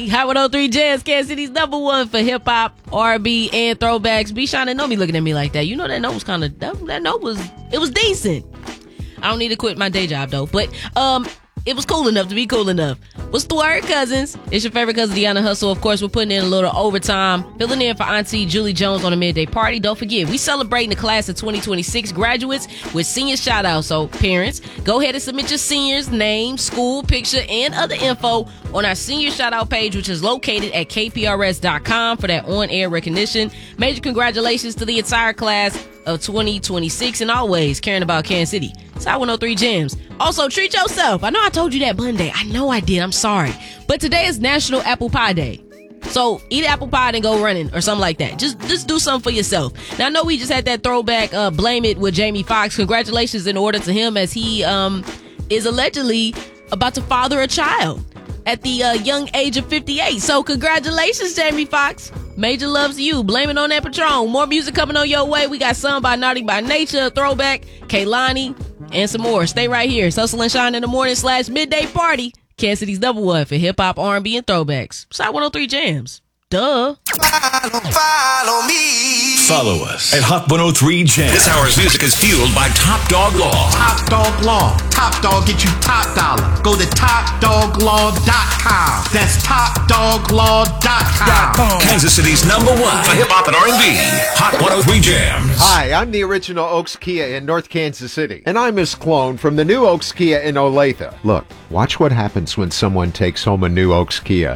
Hot 103 Jazz, Kansas City's #1 for hip hop, R&B, and throwbacks. B-Shine didn't know me looking at me like that. You know that note was kind of it was decent. I don't need to quit my day job though, but it was cool enough to be cool enough. What's the word, cousins? It's your favorite cousin, Deanna Hustle. Of course, we're putting in a little overtime, filling in for Auntie Julie Jones on the midday party. Don't forget, we celebrating the class of 2026 graduates with senior shout-outs. So, parents, go ahead and submit your seniors' name, school, picture, and other info on our senior shout-out page, which is located at kprs.com for that on-air recognition. Major congratulations to the entire class of 2026, and always caring about Kansas City. It's Hot 103 Gems. Also, treat yourself. I know I told you that Monday. I know I did. I'm sorry. But today is National Apple Pie Day. So eat apple pie and go running or something like that. Just do something for yourself. Now, I know we just had that throwback, Blame It with Jamie Foxx. Congratulations in order to him as he is allegedly about to father a child at the young age of 58. So congratulations, Jamie Foxx. Major loves you. Blame it on that Patron. More music coming on your way. We got some by Naughty by Nature, a throwback, Kaylani, and some more. Stay right here. It's Hustle and Shine in the morning / midday party. Kansas City's #1 for hip hop, R&B, and throwbacks. Side 103 Jams. Duh. Follow me. Follow us at Hot 103 Jams. This hour's music is fueled by Top Dog Law. Top Dog Law. Top Dog get you top dollar. Go to TopDogLaw.com. That's TopDogLaw.com. Kansas City's #1 for hip hop and R&B. Hot 103 Jams. Hi, I'm the original Oaks Kia in North Kansas City. And I'm Miss Clone from the new Oaks Kia in Olathe. Look, watch what happens when someone takes home a new Oaks Kia.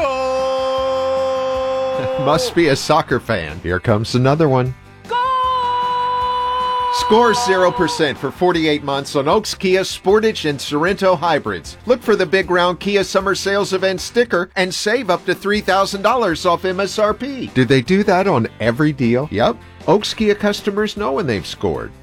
Must be a soccer fan. Here comes another one. Score 0% for 48 months on Oaks Kia Sportage and Sorento hybrids. Look for the big round Kia Summer Sales Event sticker and save up to $3,000 off MSRP. Do they do that on every deal? Yep. Oaks Kia customers know when they've scored.